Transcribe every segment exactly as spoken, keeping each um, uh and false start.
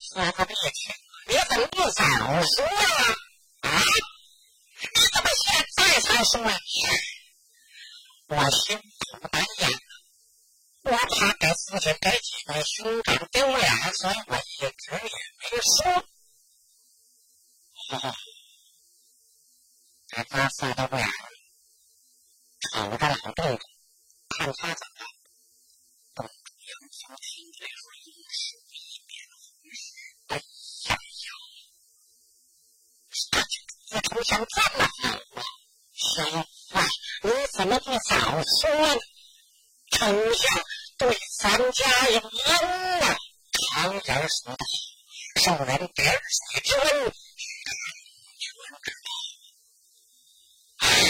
我个别去，你怎么不早说呀？啊？你怎么现在才说呀？我心不难言，我怕给父亲给几个兄长丢脸，所以我一直也没说。哦，这发色都不雅，瞅着老洞洞，看他怎么洞中央从听来说一手一面红事。哎呀呀，这丞相这么好啊！小坏，你怎么不早说呢？丞相对咱家有恩啊！常人说道，受人点水之恩，全知道。唉，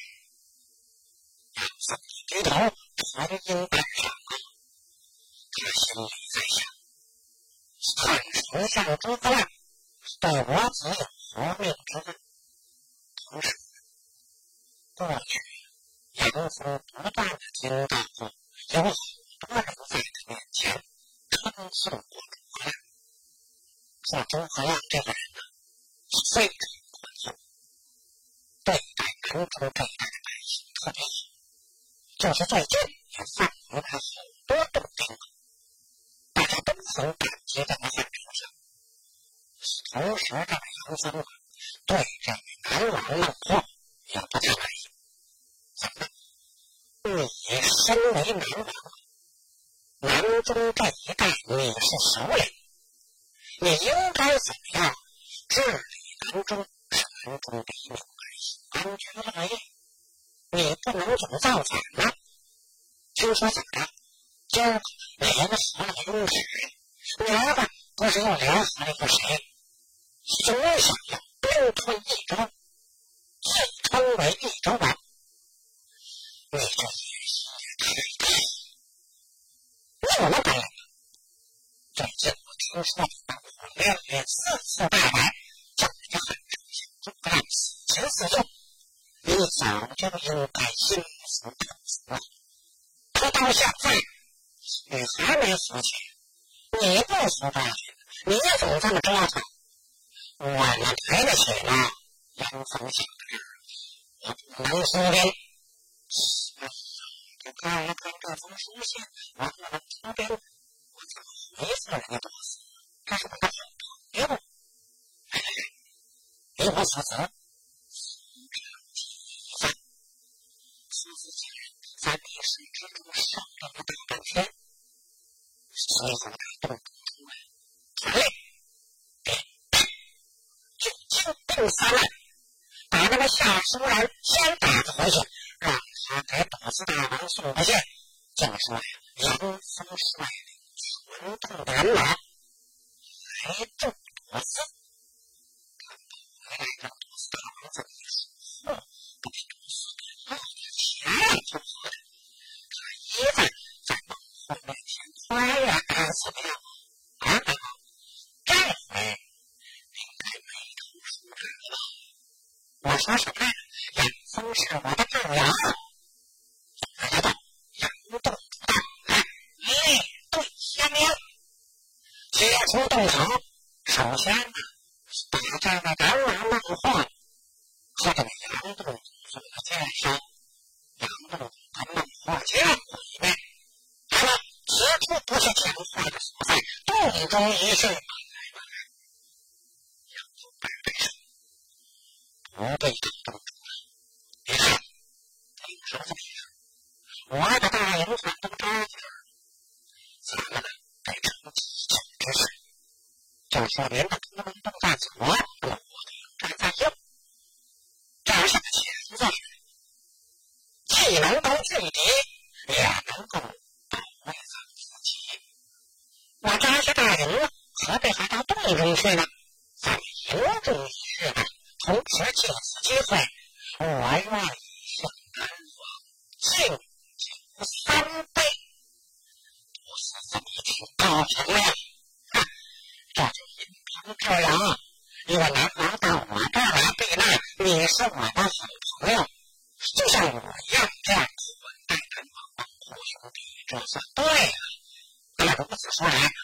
杨僧一低头，传音半晌啊，他心里在想：看丞相诸葛亮对我子有活命之恩，同时过去杨僧不断的听到过有好多人在他面前称颂过诸葛亮，说诸葛亮这个人呢，非常宽松，对待南中这一带的百姓特别好，就是最近也放出他好多动静，大家都很感激这个汉丞相。同时这个杨僧啊，对这个南王孟获也不太满意。怎么？你身为南王，南中这一带你是首领，你应该怎么样治理南中，使南中的一名百姓安居乐业？你不能总造反吗？听说怎么着？今儿联合了雍齿，明儿个不是又联合了一个谁？总想要兵吞益州，自称为益州王。你这野心也太大了！你有那本领？最近我听说你当火连连四次败来，叫人家汉丞相诸葛亮死前死后，你早就应该心服口服了。可到现在，你还没服气，你不服败，你总这么折腾，我们赔得起吗？杨僧想着，我不能输兵。这看了看这封书信，我不能出兵，我怎么回复人家多死？这是我的好朋友。哎，给我负责，父子几人在历史之中胜利了大半天，所以从他动工出来，传令，举清兵三万，把那个夏书人先打发回去，让他给朵子大王送个信，就说呀，杨僧率领全动人马来助朵子。他回来让朵子大王这么一说，呵，给朵子给了点钱呀，就好的。他一再在孟获面前夸呀，哎，怎么样啊？啊，这回应该没头舒展了吧？我说什么呀？杨僧是我的挚友。来到杨洞主大来，一对相迎。解除动手，首先呢，把这个南王孟获和这个杨洞主做个介绍。杨洞主跟孟获见过一面，来了，此处不是讲话的所在，洞中一叙。杨宗摆摆手，不对杨洞主了。你看，听说这么一事，我的大营全都招去了，咱们呢得成几件之事。就说您的图门都在左，我的营寨在右，这是个钱字，既能够拒敌，也能够保卫咱们自己。我扎下大营了，何必还到洞中去呢？在营中一日呢，同时借此机会，我愿意向南王敬酒三杯。不是这么一听高朋友，哼，这就因凭这样，因为南王到我这儿来避难，你是我的好朋友，就像我一样这样款待南王孟获兄弟，这算对了。那如此说来，